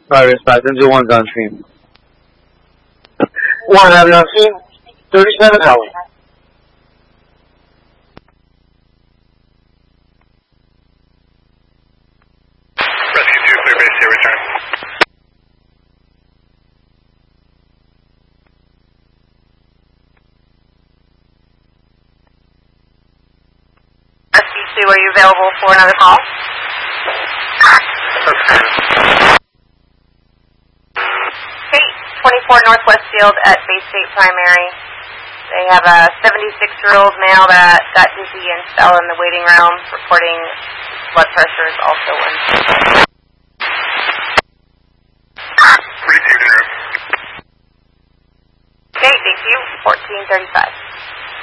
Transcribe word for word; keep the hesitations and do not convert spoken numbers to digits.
Virus passenger one's on scene. One having on scene, thirty-seven hours. Rescue two, clear base here, return. Rescue two, are you available for another call? Okay, twenty-four Northwest Field at Bay State Primary. They have a seventy-six-year-old male that got dizzy and fell in the waiting room, reporting blood pressure is also unstable. Received in room. Okay, thank you. fourteen thirty-five.